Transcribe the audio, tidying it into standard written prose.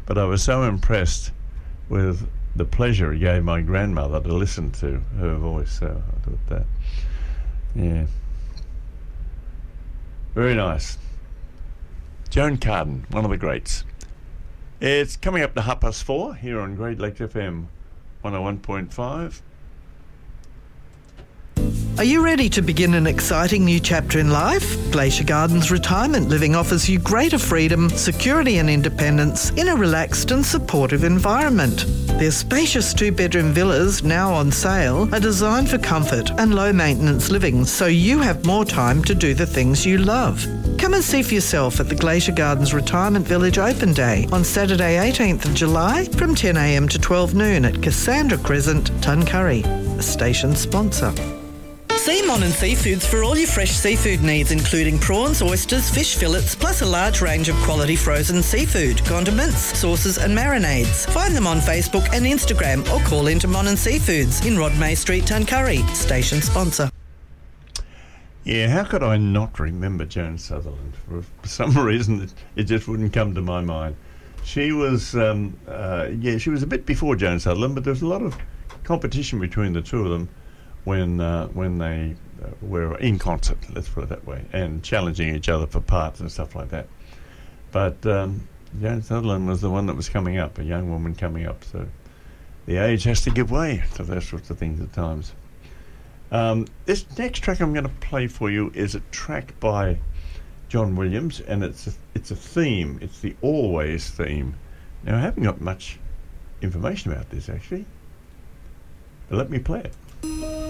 but I was so impressed with the pleasure it gave my grandmother to listen to her voice. So I thought that, yeah, very nice. Joan Carden, one of the greats. It's coming up to 4:30 here on Great Lakes FM 101.5. Are you ready to begin an exciting new chapter in life? Glacier Gardens Retirement Living offers you greater freedom, security and independence in a relaxed and supportive environment. Their spacious 2-bedroom villas, now on sale, are designed for comfort and low-maintenance living, so you have more time to do the things you love. Come and see for yourself at the Glacier Gardens Retirement Village Open Day on Saturday 18th of July from 10 a.m. to 12 noon at Cassandra Crescent, Tuncurry, a station sponsor. See Mon and Seafoods for all your fresh seafood needs, including prawns, oysters, fish fillets, plus a large range of quality frozen seafood, condiments, sauces and marinades. Find them on Facebook and Instagram or call into Mon and Seafoods in Rodmay Street, Tuncurry, station sponsor. Yeah, how could I not remember Joan Sutherland? For some reason, it just wouldn't come to my mind. She was, she was a bit before Joan Sutherland, but there was a lot of competition between the two of them when they were in concert, let's put it that way, and challenging each other for parts and stuff like that. But Joan Sutherland was the one that was coming up, a young woman coming up, so the age has to give way to those sorts of things at times. This next track I'm going to play for you is a track by John Williams, and it's a theme. It's the Always theme. Now, I haven't got much information about this, actually, but let me play it.